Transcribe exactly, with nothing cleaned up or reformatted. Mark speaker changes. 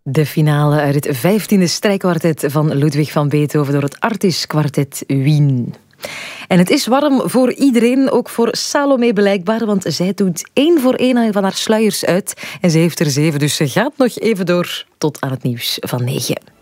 Speaker 1: De finale uit het vijftiende strijkkwartet van Ludwig van Beethoven door het Artis Quartet Wien. En het is warm voor iedereen, ook voor Salome blijkbaar, want zij doet één voor één van haar sluiers uit. En ze heeft er zeven, dus ze gaat nog even door tot aan het nieuws van negen.